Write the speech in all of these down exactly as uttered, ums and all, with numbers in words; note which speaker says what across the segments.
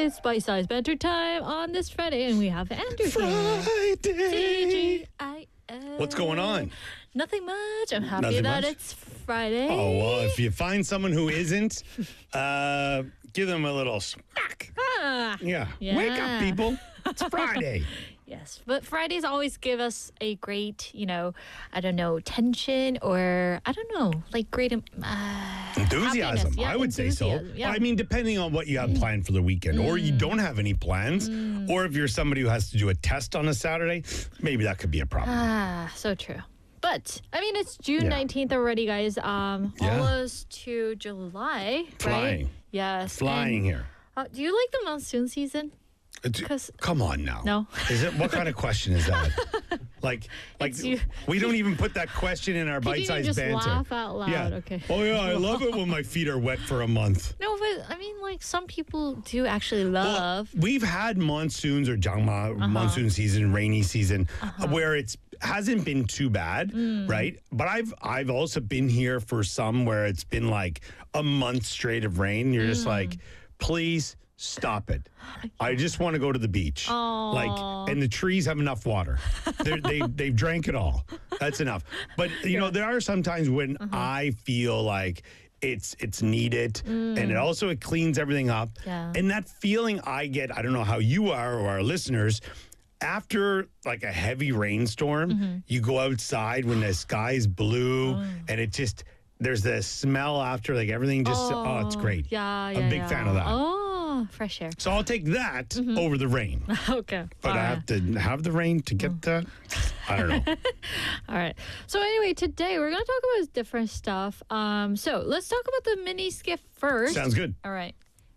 Speaker 1: It's bite-sized banter time on this Friday, and we have Andrew
Speaker 2: Friday.
Speaker 1: T G I L.
Speaker 2: What's going on?
Speaker 1: Nothing much. I'm happy
Speaker 2: Nothing
Speaker 1: that
Speaker 2: much?
Speaker 1: it's Friday.
Speaker 2: Oh, well, if you find someone who isn't, uh, give them a little smack.
Speaker 1: Ah,
Speaker 2: Yeah. Wake up,
Speaker 1: Yeah.
Speaker 2: people. It's Friday.
Speaker 1: yes, but Fridays always give us a great, you know, I don't know, tension or I don't know, like great um, uh,
Speaker 2: Enthusiasm.
Speaker 1: happiness. Yeah,
Speaker 2: I would say so.
Speaker 1: enthusiasm, yeah.
Speaker 2: I mean, depending on what you have planned for the weekend, or you don't have any plans, or if you're somebody who has to do a test on a Saturday, maybe that could be a problem.
Speaker 1: Ah, so true. But I mean, it's June
Speaker 2: Yeah.
Speaker 1: nineteenth already, guys. Um,
Speaker 2: Yeah.
Speaker 1: almost to July, right?
Speaker 2: Flying.
Speaker 1: Yes,
Speaker 2: Flying
Speaker 1: and,
Speaker 2: here.
Speaker 1: Uh, do you like the monsoon season?
Speaker 2: It's-
Speaker 1: 'Cause-
Speaker 2: Come on now.
Speaker 1: No.
Speaker 2: Is it? What kind of question is that? Like, like
Speaker 1: It's you-
Speaker 2: we don't even put that question in our
Speaker 1: Couldn't you
Speaker 2: bite-sized
Speaker 1: just
Speaker 2: banter.
Speaker 1: laugh out loud?
Speaker 2: Yeah.
Speaker 1: Okay.
Speaker 2: Oh yeah, I love it when my feet are wet for a month.
Speaker 1: No, but I mean, like some people do actually
Speaker 2: Well,
Speaker 1: love.
Speaker 2: we've had monsoons or jangma monsoon season, rainy season, where it's hasn't been too bad, right? But I've I've also been here for some where it's been like a month straight of rain. You're just like, please stop it. I just want to go to the beach. Like, and the trees have enough water. They're, they they've drank it all. That's enough. But you know, there are some times when I feel like it's it's needed, and it also it cleans everything up.
Speaker 1: Yeah.
Speaker 2: And that feeling I get, I don't know how you are or our listeners. After like a heavy rainstorm, you go outside when the sky's blue, and it just there's the smell after, like everything just oh, it's great.
Speaker 1: Yeah,
Speaker 2: I'm
Speaker 1: yeah.
Speaker 2: a big
Speaker 1: yeah.
Speaker 2: fan of that.
Speaker 1: Oh, fresh air.
Speaker 2: So I'll take that over the rain.
Speaker 1: Okay.
Speaker 2: But I
Speaker 1: Alright.
Speaker 2: have to have the rain to get that. I don't know.
Speaker 1: All right. So anyway, today we're gonna talk about different stuff. Um, so let's talk about the mini skiff first.
Speaker 2: Sounds good.
Speaker 1: All right.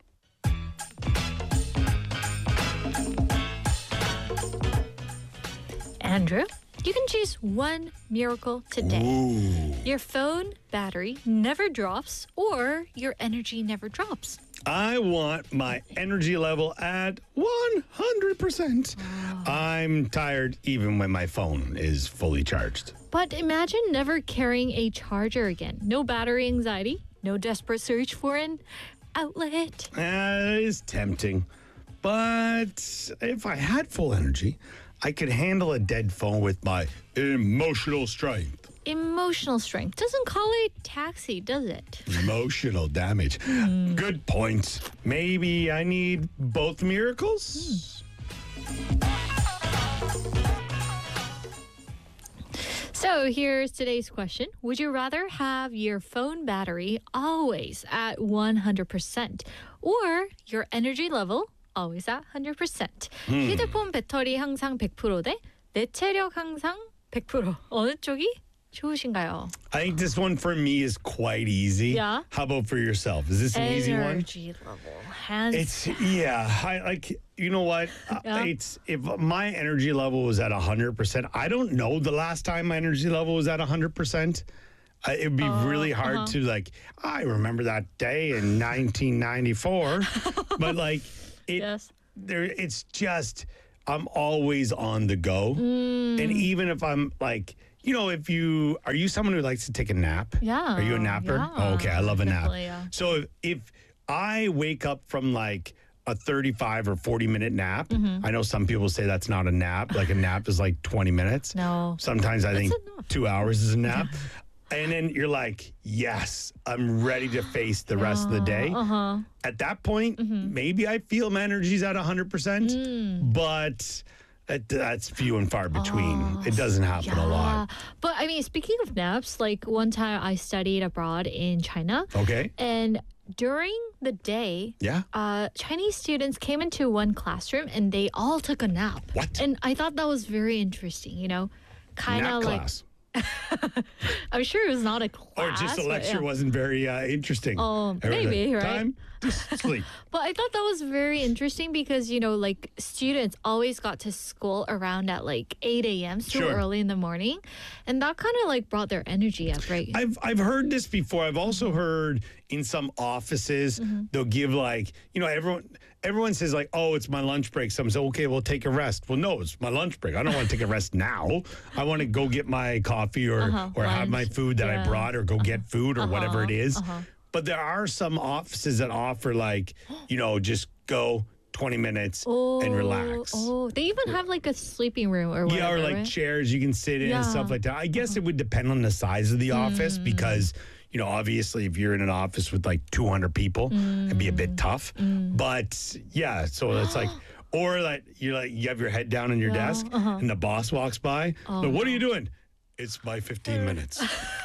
Speaker 1: Andrew, you can choose one miracle today.
Speaker 2: Ooh.
Speaker 1: Your phone battery never drops or your energy never drops.
Speaker 2: I want my energy level at one hundred percent. I'm tired even when my phone is fully charged.
Speaker 1: But imagine never carrying a charger again. No battery anxiety, no desperate search for an outlet.
Speaker 2: That is tempting. But if I had full energy, I could handle a dead phone with my emotional strength.
Speaker 1: Emotional strength doesn't call it taxi, does it?
Speaker 2: Emotional damage. Good point. Maybe I need both miracles?
Speaker 1: So here's today's question. Would you rather have your phone battery always at one hundred percent or your energy level always at one hundred percent? 휴대폰 배터리 항상 백 퍼센트 대 내 체력 항상 백 퍼센트. 어느 쪽이 좋으신가요?
Speaker 2: I think this one for me is quite easy.
Speaker 1: Yeah.
Speaker 2: How about for yourself? Is this an easy one?
Speaker 1: Energy level. Hands
Speaker 2: It's yeah. I like you know what? Uh,
Speaker 1: Yeah.
Speaker 2: It's if my energy level was at a hundred percent. I don't know the last time my energy level was at a hundred percent. Uh, it would be really hard to like. I remember that day in nineteen ninety-four, but like it.
Speaker 1: Yes.
Speaker 2: There, it's just I'm always on the go,
Speaker 1: Mm.
Speaker 2: and even if I'm like. You know, if you are you someone who likes to take a nap?
Speaker 1: Yeah,
Speaker 2: Are you a napper?
Speaker 1: yeah,
Speaker 2: Oh, okay, I love a nap.
Speaker 1: definitely, yeah.
Speaker 2: So if, if I wake up from like a thirty-five or forty minute nap,
Speaker 1: Mm-hmm.
Speaker 2: I know some people say that's not a nap. Like a nap is like twenty minutes.
Speaker 1: No.
Speaker 2: Sometimes I think
Speaker 1: enough.
Speaker 2: two hours is a nap. And then you're like, yes, I'm ready to face the rest of the day.
Speaker 1: Uh-huh.
Speaker 2: At that point,
Speaker 1: Mm-hmm.
Speaker 2: maybe I feel my energy's at one hundred percent,
Speaker 1: Mm.
Speaker 2: but that, that's few and far between. it doesn't happen a lot.
Speaker 1: But I mean, speaking of naps, like one time I studied abroad in China,
Speaker 2: Okay?
Speaker 1: and during the day,
Speaker 2: Yeah?
Speaker 1: uh, Chinese students came into one classroom and they all took a nap.
Speaker 2: What?
Speaker 1: And I thought that was very interesting, you know? Kind
Speaker 2: Nap
Speaker 1: of like,
Speaker 2: class.
Speaker 1: I'm sure it was not a class.
Speaker 2: Or just the
Speaker 1: but
Speaker 2: lecture
Speaker 1: yeah.
Speaker 2: wasn't very uh, interesting.
Speaker 1: Oh,
Speaker 2: Everything.
Speaker 1: maybe, right?
Speaker 2: Time to sleep.
Speaker 1: But I thought that was very interesting because, you know, like students always got to school around at like eight a.m., so
Speaker 2: Sure.
Speaker 1: early in the morning. And that kind of like brought their energy up, right?
Speaker 2: I've I've heard this before. I've also heard in some offices they'll give like you know everyone everyone says like oh it's my lunch break. Some say okay we'll take a rest. Well no it's my lunch break. I don't want to take a rest now. I want to go get my coffee or
Speaker 1: Uh-huh,
Speaker 2: or have my
Speaker 1: lunch.
Speaker 2: food that I
Speaker 1: Yeah.
Speaker 2: brought or go get food or whatever it is.
Speaker 1: uh-huh.
Speaker 2: But there are some offices that offer like you know just go twenty minutes
Speaker 1: Oh,
Speaker 2: and relax.
Speaker 1: Oh, they even have like a sleeping room or whatever.
Speaker 2: Yeah, or like
Speaker 1: right?
Speaker 2: chairs you can sit in and
Speaker 1: Yeah.
Speaker 2: stuff like that. I guess it would depend on the size of the office because, you know, obviously if you're in an office with like two hundred people, it'd be a bit tough. But yeah, so it's like, or like you're like, you have your head down on your
Speaker 1: Yeah,
Speaker 2: desk
Speaker 1: uh-huh.
Speaker 2: and the boss walks by. So what are you doing? It's my fifteen minutes.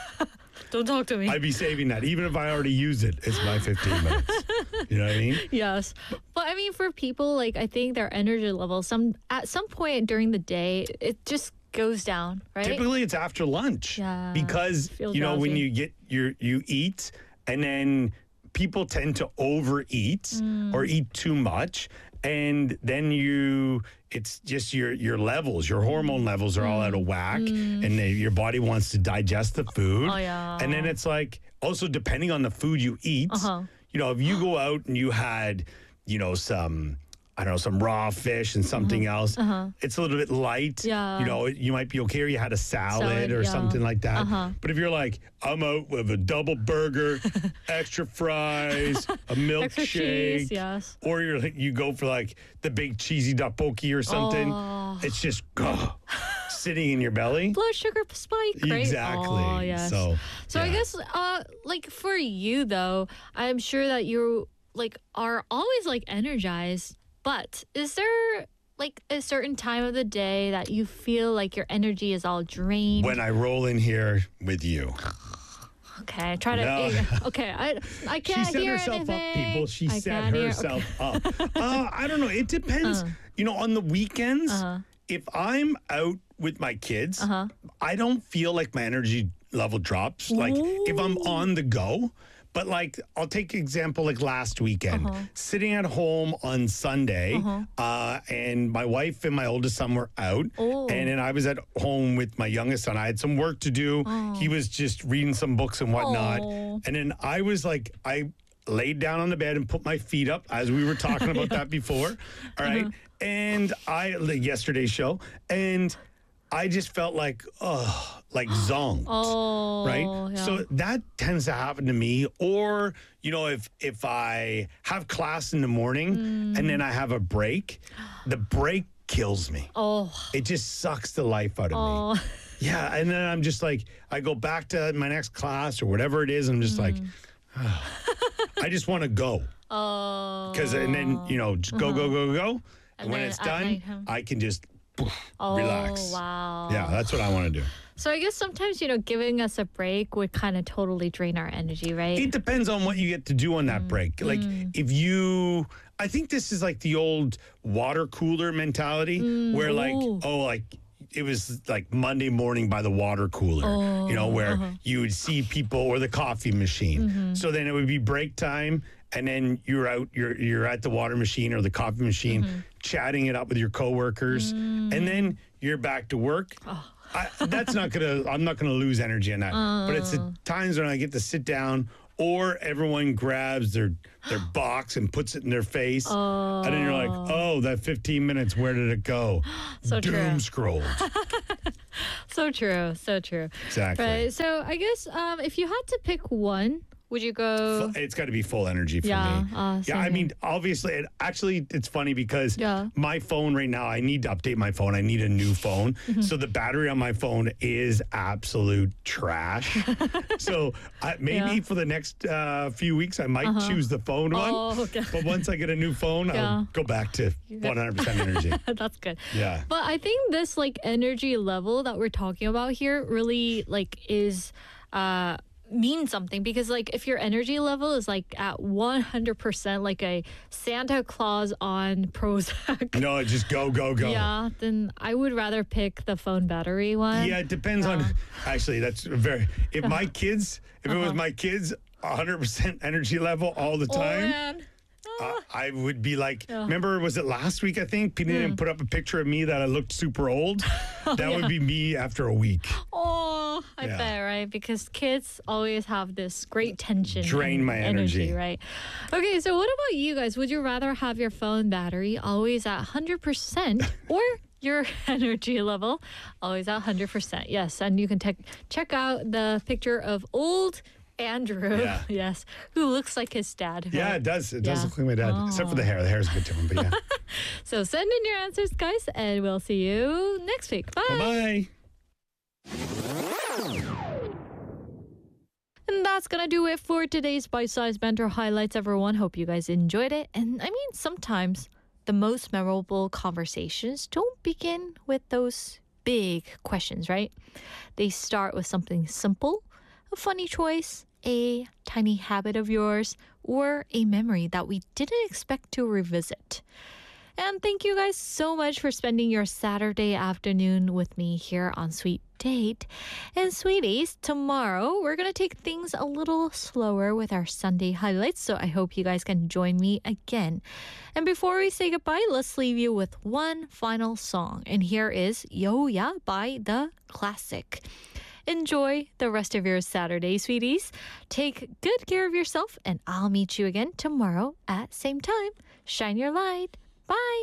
Speaker 1: Don't talk to me.
Speaker 2: I'd be saving that. Even if I already use it, it's my fifteen minutes. You know what I mean?
Speaker 1: Yes. But I mean, for people, like, I think their energy level, some at some point during the day, it just goes down, right?
Speaker 2: Typically, it's after lunch.
Speaker 1: Yeah.
Speaker 2: Because,
Speaker 1: Feel
Speaker 2: you know, when
Speaker 1: drowsy.
Speaker 2: you get your, you eat and then people tend to overeat
Speaker 1: Mm.
Speaker 2: or eat too much. And then you, it's just your your levels, your hormone levels are all out of whack, and they, your body wants to digest the food.
Speaker 1: Mm. Oh, yeah.
Speaker 2: And then it's like also depending on the food you eat.
Speaker 1: Uh-huh.
Speaker 2: You know, if you go out and you had, you know, some. I don't know, some raw fish and something else. It's a little bit light.
Speaker 1: Uh-huh. Yeah.
Speaker 2: You know, you might be okay, or you had a salad,
Speaker 1: Salad,
Speaker 2: or
Speaker 1: yeah.
Speaker 2: something like that.
Speaker 1: Uh-huh.
Speaker 2: But if you're like, I'm out with a double burger, extra fries, a
Speaker 1: Extra
Speaker 2: milkshake,
Speaker 1: cheese, yes.
Speaker 2: or you're like, you go for like the big cheesy tteokbokki or something,
Speaker 1: Oh.
Speaker 2: it's just ugh, sitting in your belly.
Speaker 1: Blood sugar spike, right?
Speaker 2: Exactly.
Speaker 1: Oh, yes.
Speaker 2: So,
Speaker 1: So I
Speaker 2: yeah.
Speaker 1: guess, uh, like for you though, I'm sure that you like are always like energized. But is there like a certain time of the day that you feel like your energy is all drained?
Speaker 2: when I roll in here with you.
Speaker 1: Okay, try to.
Speaker 2: No.
Speaker 1: Okay, I I
Speaker 2: She
Speaker 1: can't
Speaker 2: set
Speaker 1: hear
Speaker 2: herself
Speaker 1: anything.
Speaker 2: up, people. She
Speaker 1: I
Speaker 2: set
Speaker 1: can't hear-
Speaker 2: herself up. Uh, I don't know. It depends. You know, on the weekends,
Speaker 1: Uh-huh.
Speaker 2: if I'm out with my kids,
Speaker 1: Uh-huh.
Speaker 2: I don't feel like my energy level drops. Like if I'm on the go. But like, I'll take example like last weekend,
Speaker 1: Uh-huh.
Speaker 2: sitting at home on Sunday, uh, and my wife and my oldest son were out,
Speaker 1: Oh.
Speaker 2: and then I was at home with my youngest son. I had some work to do. He was just reading some books and whatnot,
Speaker 1: Oh.
Speaker 2: and then I was like, I laid down on the bed and put my feet up as we were talking about that before. All right.
Speaker 1: Uh-huh.
Speaker 2: And I, like yesterday's show, and I just felt like, oh, like zonked.
Speaker 1: Oh,
Speaker 2: Right.
Speaker 1: yeah.
Speaker 2: So that tends to happen to me. Or, you know, if if I have class in the morning
Speaker 1: Mm.
Speaker 2: and then I have a break, the break kills me.
Speaker 1: Oh,
Speaker 2: It just sucks the life out of me.
Speaker 1: oh,
Speaker 2: Yeah, and then I'm just like, I go back to my next class or whatever it is, and I'm just like,
Speaker 1: Mm.
Speaker 2: I just want to go.
Speaker 1: oh.
Speaker 2: Because, and then, you know, just go, go, go, go. And,
Speaker 1: And
Speaker 2: when
Speaker 1: then
Speaker 2: it's
Speaker 1: at
Speaker 2: done,
Speaker 1: night, huh?
Speaker 2: I can just poof,
Speaker 1: Oh,
Speaker 2: relax.
Speaker 1: wow.
Speaker 2: Yeah, that's what I want to do.
Speaker 1: So I guess sometimes, you know, giving us a break would kind of totally drain our energy, right?
Speaker 2: It depends on what you get to do on
Speaker 1: Mm.
Speaker 2: that break. Like if you, I think this is like the old water cooler mentality where like,
Speaker 1: ooh.
Speaker 2: oh, like it was like Monday morning by the water cooler, you know, where
Speaker 1: uh-huh.
Speaker 2: you would see people or the coffee machine.
Speaker 1: Mm-hmm.
Speaker 2: So then it would be break time. And then you're out, you're you're at the water machine or the coffee machine,
Speaker 1: Mm-hmm.
Speaker 2: chatting it up with your coworkers,
Speaker 1: Mm.
Speaker 2: and then you're back to work.
Speaker 1: Oh.
Speaker 2: I, that's not gonna. I'm not gonna lose energy on that. But it's
Speaker 1: Oh.
Speaker 2: the times when I get to sit down, or everyone grabs their their box and puts it in their face, and then you're like, "Oh, that fifteen minutes. Where did it go?
Speaker 1: So true.
Speaker 2: Doom scrolled."
Speaker 1: So true. So true.
Speaker 2: Exactly.
Speaker 1: Right. So I guess um, if you had to pick one, would you go?
Speaker 2: It's got to be full energy for
Speaker 1: Yeah,
Speaker 2: me.
Speaker 1: uh,
Speaker 2: yeah,
Speaker 1: same
Speaker 2: I
Speaker 1: here.
Speaker 2: mean, obviously, it, actually, it's funny because
Speaker 1: Yeah.
Speaker 2: my phone right now, I need to update my phone. I need a new phone.
Speaker 1: Mm-hmm.
Speaker 2: So the battery on my phone is absolute trash. so I, maybe
Speaker 1: Yeah. Uh-huh.
Speaker 2: for the next uh, few weeks, I might choose the phone one.
Speaker 1: Oh, okay.
Speaker 2: But once I get a new phone,
Speaker 1: Yeah.
Speaker 2: I'll go back to one hundred percent energy.
Speaker 1: That's good.
Speaker 2: Yeah.
Speaker 1: But I think this like energy level that we're talking about here really like is uh means something because like if your energy level is like at one hundred percent like a Santa Claus on Prozac.
Speaker 2: No, just go, go, go.
Speaker 1: Yeah, then I would rather pick the phone battery one.
Speaker 2: Yeah, it depends on. Actually, that's very. If my kids, if it was my kids, one hundred percent energy level all the
Speaker 1: Oh,
Speaker 2: time,
Speaker 1: man.
Speaker 2: uh, I would be like. Remember, was it last week? I think Peter didn't put up a picture of me that I looked super old. That would be me after a week.
Speaker 1: Oh, I
Speaker 2: Yeah.
Speaker 1: bet, right? Because kids always have this great tension.
Speaker 2: Drain
Speaker 1: and
Speaker 2: my energy.
Speaker 1: right? Okay, so what about you guys? Would you rather have your phone battery always at one hundred percent or your energy level always at one hundred percent? Yes, and you can te- check out the picture of old Andrew.
Speaker 2: Yeah.
Speaker 1: Yes. Who looks like his dad.
Speaker 2: Yeah,
Speaker 1: right?
Speaker 2: it does. It does
Speaker 1: Yeah.
Speaker 2: look like my dad, except for the hair. The hair's a bit different, but yeah.
Speaker 1: So send in your answers, guys, and we'll see you next week. Bye.
Speaker 2: Bye-bye.
Speaker 1: And that's going to do it for today's bite-sized banter highlights, everyone. Hope you guys enjoyed it. And I mean, sometimes the most memorable conversations don't begin with those big questions, right? They start with something simple, a funny choice, a tiny habit of yours, or a memory that we didn't expect to revisit. And thank you guys so much for spending your Saturday afternoon with me here on Sweet Date. And sweeties, tomorrow we're going to take things a little slower with our Sunday highlights, so I hope you guys can join me again. And before we say goodbye, let's leave you with one final song. And here is Yo-Ya by The Classic. Enjoy the rest of your Saturday, sweeties. Take good care of yourself, and I'll meet you again tomorrow at same time. Shine your light. Bye.